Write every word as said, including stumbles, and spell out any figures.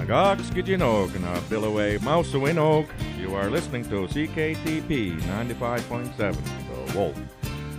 Nagak Skijinog na Billaway Mausawinog. You are listening to C K T P ninety-five point seven, The Wolf.